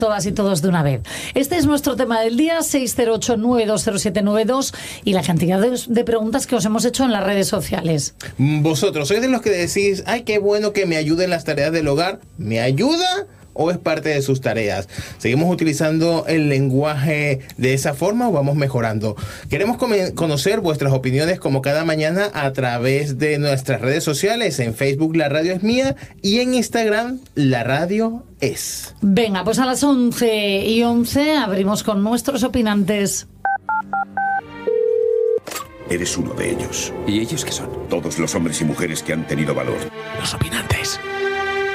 todas y todos de una vez. Este es nuestro tema del día, 608-920792, y la cantidad de preguntas que os hemos hecho en las redes sociales. Vosotros sois de los que decís, ay, qué bueno que me ayuden las tareas del hogar. ¿Me ayuda o es parte de sus tareas? ¿Seguimos utilizando el lenguaje de esa forma o vamos mejorando? Queremos conocer vuestras opiniones como cada mañana a través de nuestras redes sociales. En Facebook La Radio es Mía y en Instagram La Radio es. Venga, pues a las 11:11 abrimos con nuestros opinantes. Eres uno de ellos. ¿Y ellos qué son? Todos los hombres y mujeres que han tenido valor. Los opinantes.